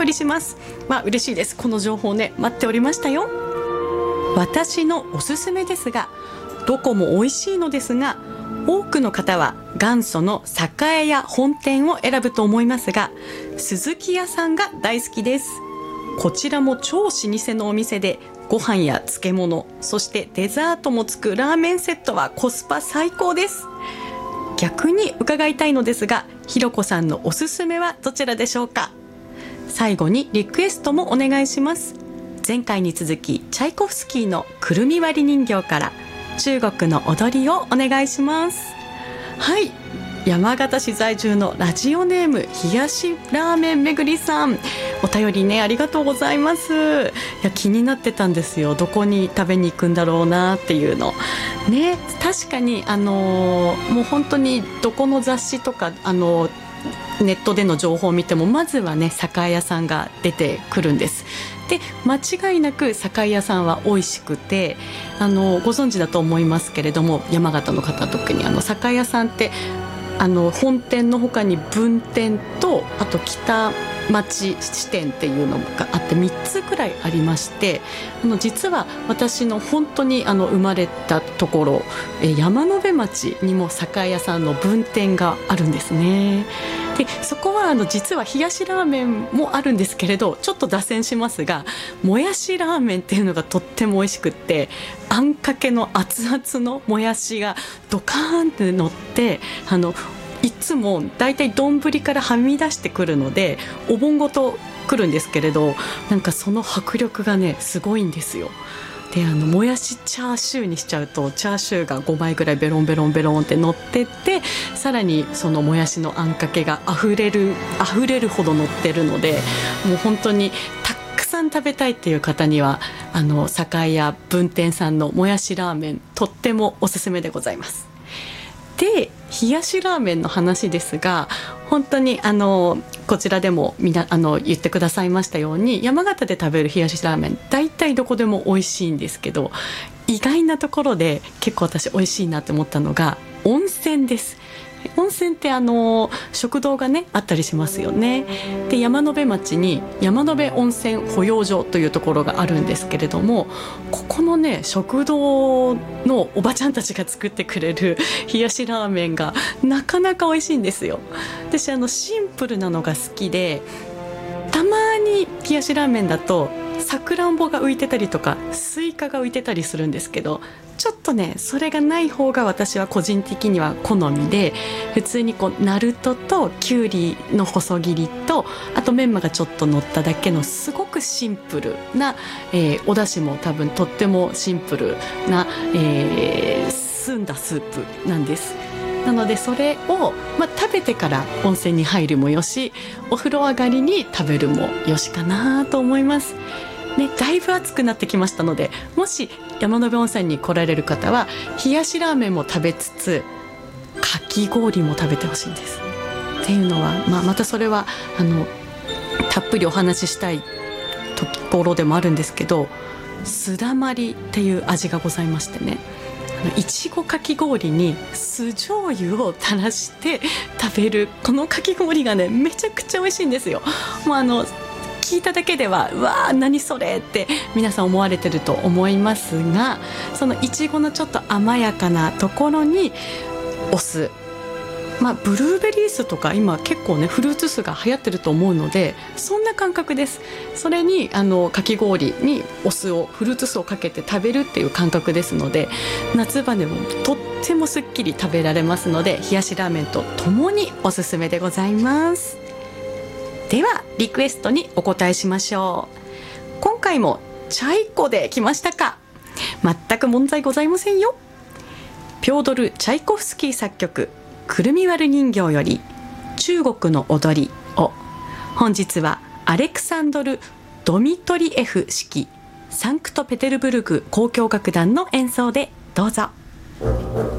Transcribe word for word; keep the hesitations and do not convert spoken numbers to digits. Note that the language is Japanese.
便りします。まあ嬉しいです。この情報ね、待っておりましたよ。私のおすすめですが、どこも美味しいのですが、多くの方は元祖の栄屋本店を選ぶと思いますが、鈴木屋さんが大好きです。こちらも超老舗のお店で、ご飯や漬物、そしてデザートもつくラーメンセットはコスパ最高です。逆に伺いたいのですが、ひろこさんのおすすめはどちらでしょうか。最後にリクエストもお願いします。前回に続きチャイコフスキーのくるみ割り人形から中国の踊りをお願いします。はい、山形市在住のラジオネーム冷やしラーメンめぐりさん、お便りねありがとうございます。いや気になってたんですよ、どこに食べに行くんだろうなっていうのね。確かにあのー、もう本当にどこの雑誌とかあのーネットでの情報を見てもまずはね栄屋さんが出てくるんです。で間違いなく栄屋さんは美味しくて、あのご存知だと思いますけれども、山形の方特にあの栄屋さんってあの本店の他に分店とあと北町支店っていうのがあってみっつくらいありまして、あの実は私の本当にあの生まれたところ山辺町にも栄屋さんの分店があるんですね。でそこはあの実は冷やしラーメンもあるんですけれど、ちょっと脱線しますが、もやしラーメンっていうのがとっても美味しくって、あんかけの熱々のもやしがドカーンって乗って、あのいつもだいたい丼からはみ出してくるのでお盆ごと来るんですけれど、なんかその迫力がねすごいんですよ。であのもやしチャーシューにしちゃうとチャーシューがごまいぐらいベロンベロンベロンって乗ってって、さらにそのもやしのあんかけがあふれるあふれるほど乗ってるので、もう本当にたくさん食べたいっていう方にはあの栄屋分店さんのもやしラーメンとってもおすすめでございます。で冷やしラーメンの話ですが、本当にあのこちらでもみなあの言ってくださいましたように、山形で食べる冷やしラーメン大体どこでも美味しいんですけど、意外なところで結構私美味しいなって思ったのが温泉です。温泉ってあの食堂がねあったりしますよね。で山辺町に山辺温泉保養所というところがあるんですけれども、ここのね食堂のおばちゃんたちが作ってくれる冷やしラーメンがなかなか美味しいんですよ。私あのシンプルなのが好きで、たまに冷やしラーメンだとさくらんぼが浮いてたりとかスイカが浮いてたりするんですけど、ちょっとねそれがない方が私は個人的には好みで、普通にこうナルトときゅうりの細切りとあとメンマがちょっと乗っただけのすごくシンプルな、えー、お出汁も多分とってもシンプルな、えー、澄んだスープなんです。なのでそれを、まあ、食べてから温泉に入るもよし、お風呂上がりに食べるもよしかなと思いますね。だいぶ暑くなってきましたので、もし山辺温泉に来られる方は冷やしラーメンも食べつつかき氷も食べてほしいんです。っていうのは、まあ、またそれはあのたっぷりお話ししたいところでもあるんですけど、すだまりっていう味がございましてね、いちごかき氷に酢醤油を垂らして食べるこのかき氷がねめちゃくちゃ美味しいんですよ。もうあの聞いただけではうわー何それって皆さん思われてると思いますが、そのいちごのちょっと甘やかなところにお酢、まあ、ブルーベリー酢とか今結構ねフルーツ酢が流行ってると思うので、そんな感覚です。それにあのかき氷にお酢をフルーツ酢をかけて食べるっていう感覚ですので、夏場でもとってもすっきり食べられますので、冷やしラーメンとともにおすすめでございます。ではリクエストにお答えしましょう。今回もチャイコで来ましたか。全く問題ございませんよ。ピョードル・チャイコフスキー作曲くるみ割る人形より中国の踊りを、本日はアレクサンドル・ドミトリエフ指揮サンクトペテルブルク交響楽団の演奏でどうぞ。